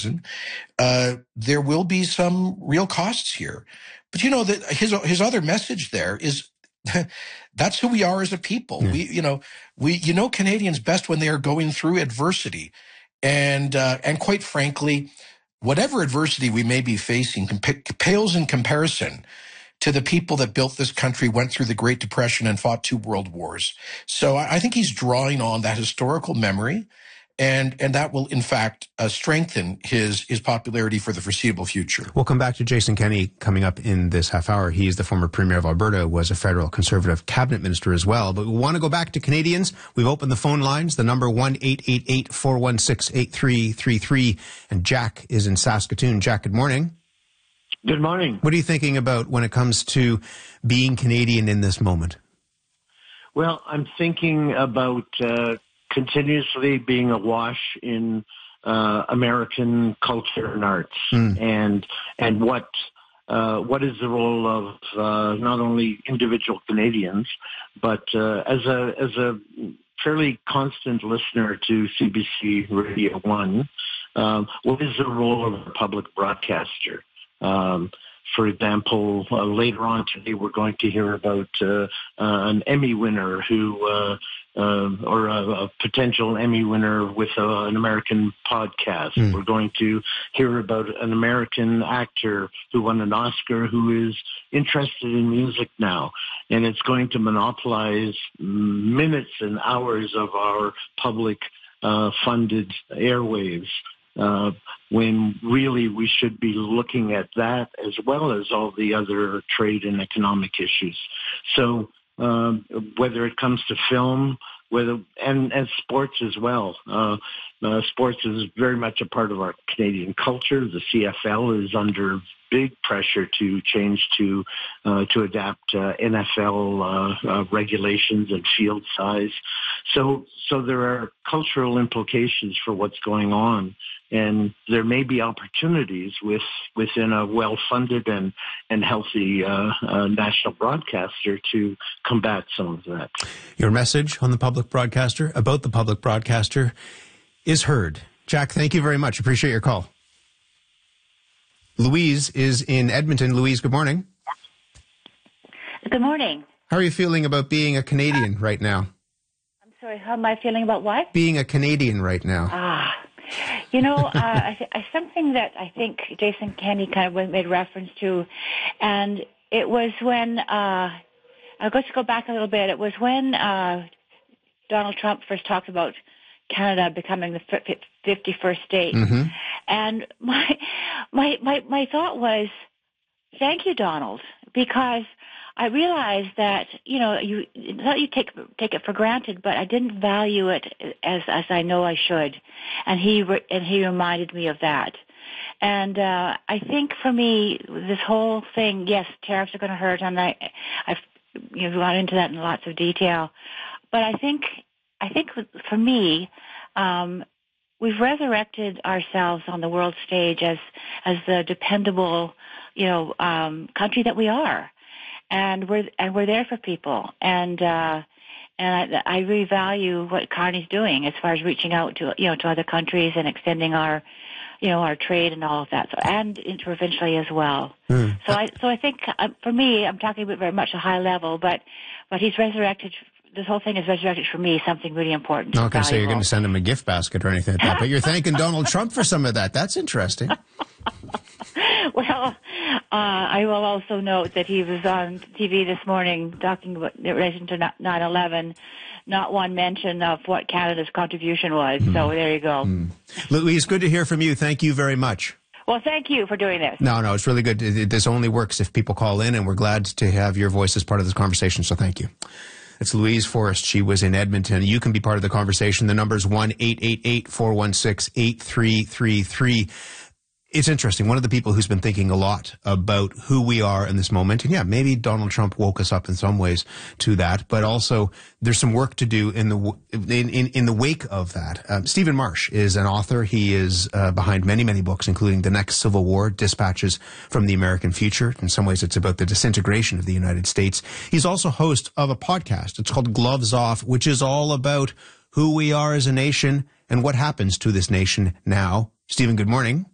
citizen, there will be some real costs here. But that his other message there is that's who we are as a people. Yeah. We Canadians best when they are going through adversity, and quite frankly, whatever adversity we may be facing pales in comparison to the people that built this country, went through the Great Depression and fought 2 world wars. So I think he's drawing on that historical memory, and that will, in fact, strengthen his popularity for the foreseeable future. We'll come back to Jason Kenney coming up in this half hour. He's the former Premier of Alberta, was a federal Conservative cabinet minister as well. But we want to go back to Canadians. We've opened the phone lines, the number 1-888-416-8333. And Jack is in Saskatoon. Jack, good morning. Good morning. What are you thinking about when it comes to being Canadian in this moment? Well, I'm thinking about continuously being awash in American culture and arts, and what is the role of not only individual Canadians, but as a fairly constant listener to CBC Radio 1, what is the role of a public broadcaster? For example, later on today, we're going to hear about an Emmy winner or a potential Emmy winner with an American podcast. We're going to hear about an American actor who won an Oscar who is interested in music now. And it's going to monopolize minutes and hours of our public funded airwaves. When really we should be looking at that as well as all the other trade and economic issues. So whether it comes to film, and sports as well. Sports is very much a part of our Canadian culture. The CFL is under big pressure to change to adapt NFL regulations and field size. So there are cultural implications for what's going on, and there may be opportunities within a well-funded and healthy national broadcaster to combat some of that. Your message on the public broadcaster, about the public broadcaster, is heard. Jack, thank you very much. Appreciate your call. Louise is in Edmonton. Louise, good morning. Good morning. How are you feeling about being a Canadian right now? I'm sorry, how am I feeling about what? Being a Canadian right now. Something that I think Jason Kenney kind of made reference to, and it was when, I'll just go back a little bit, it was when Donald Trump first talked about Canada becoming the 51st state. Mm-hmm. And my thought was, thank you, Donald, because I realized that, you take it for granted, but I didn't value it as I know I should. And he reminded me of that. And I think for me, this whole thing, yes, tariffs are going to hurt, and I've gone into that in lots of detail. But I think for me, we've resurrected ourselves on the world stage as the dependable, country that we are, and we're there for people, and I really value what Carney's doing as far as reaching out to other countries and extending our trade and all of that, and interprovincially as well. So I think for me, I'm talking about very much a high level, but he's resurrected. This whole thing is resurrected for me something really important. Not going to say you're going to send him a gift basket or anything like that, but you're thanking Donald Trump for some of that. That's interesting. Well, I will also note that he was on TV this morning talking about in relation to 9/11. Not one mention of what Canada's contribution was. So there you go. Louise, good to hear from you. Thank you very much. Well, thank you for doing this. No, it's really good. This only works if people call in, and we're glad to have your voice as part of this conversation. So thank you. It's Louise Forrest. She was in Edmonton. You can be part of the conversation. The number is 1-888-416-8333. It's interesting. One of the people who's been thinking a lot about who we are in this moment, and yeah, maybe Donald Trump woke us up in some ways to that, but also there's some work to do in the wake of that. Stephen Marsh is an author. He is behind many, many books, including The Next Civil War, Dispatches from the American Future. In some ways, it's about the disintegration of the United States. He's also host of a podcast. It's called Gloves Off, which is all about who we are as a nation and what happens to this nation now. Stephen, good morning.